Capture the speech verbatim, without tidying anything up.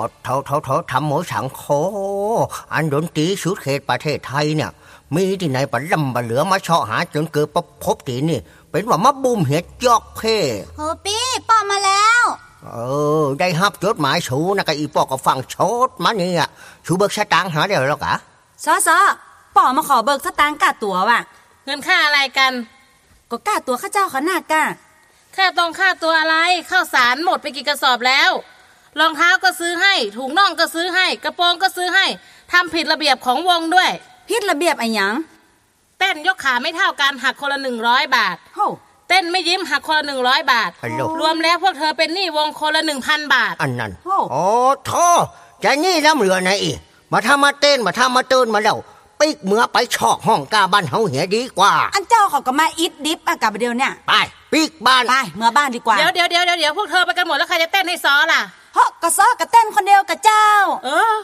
อดเท่าเท่าเท่าทำหมูสังโคอันดนตรีสุดเขตประเทศไทยเนี่ยมีที่ไหนปะลำปะเหลือมาเชาะหาจนเกิดประพบตีนี่เป็นว่ามาบุมเห็ดยอกเพ่โอ้ปี้ป้อมาแล้วเออได้ฮับจดหมายสูนะก็อีปอกก็ฟังโชดมาเนี่ยสูเบิกสตางค์หาเดี๋ยวแล้วกะซอซอป่อมาขอเบิกสตางค์กาตัวว่ะเงินค่าอะไรกันก็กาตัวข้าเจ้าขนาดกะค่าตรงค่าตัวอะไรข้าวสารหมดไปกี่กระสอบแล้วรองเท้าก็ซื้อให้ถุงน่องก็ซื้อให้กระโปรงก็ซื้อให้ทำผิดระเบียบของวงด้วยผิดระเบียบไอ้หยังเต้นยกขาไม่เท่ากันหักคนละหนึ่งร้อยบาทโอ้เต้นไม่ยิ้มหักคนละหนึ่งร้อยบาทรวมแล้วพวกเธอเป็นหนี้วงคนละหนึ่งพันบาทอันนั้นโอ้โธ่จะนี่แล้วเหลือไหนอีกมาทำมาเต้นมาทำมาเต้นมาแล้วปิกเมื่อไปชอกห้องกาบ้านเฮาเหียดีกว่าอันเจ้าเขาก็มาอิดดิบอะกับเดียวเนี่ยไปปิกบ้านไปเมื่อบ้านดีกว่าเดี๋ยวเดี๋ยวเดี๋ยวเดี๋ยวพวกเธอไปกันหมดแล้วใครจะเต้นให้ซ้อล่ะเฮาะก็ซ้อกับเต้นคนเดียวกับเจ้าเออ